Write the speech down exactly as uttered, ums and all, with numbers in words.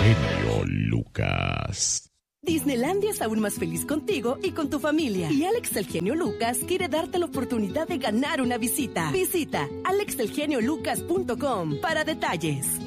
genio Lucas. Disneylandia es aún más feliz contigo y con tu familia. Y Alex el Genio Lucas quiere darte la oportunidad de ganar una visita. Visita alex el genio lucas punto com para detalles.